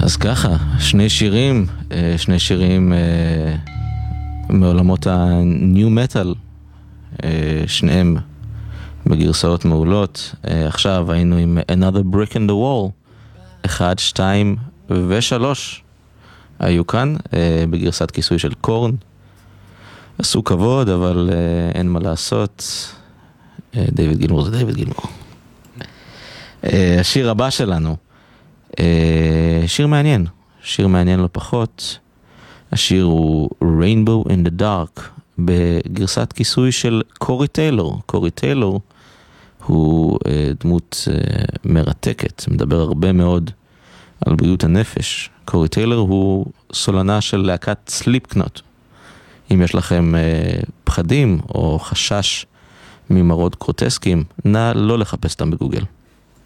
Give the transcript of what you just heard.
אז ככה, שני שירים מעולמות הניו מטל, שניהם בגרסאות מעולות. עכשיו היינו עם Another Brick in the Wall, 1, 2 ו3 היו כאן בגרסת כיסוי של קורן. עשו כבוד, אבל אין מה לעשות. דיוויד גילמור זה דיוויד גילמור. השיר הבא שלנו, שיר מעניין לא פחות. השיר הוא Rainbow in the Dark בגרסת כיסוי של קורי טיילור. קורי טיילור הוא דמות מרתקת, מדבר הרבה מאוד על בריאות הנפש. קורי טיילור הוא סולנה של להקת סליפקנוט. אם יש לכם פחדים או חשש ממראות קרוטסקיים, נא לא לחפש אותם בגוגל.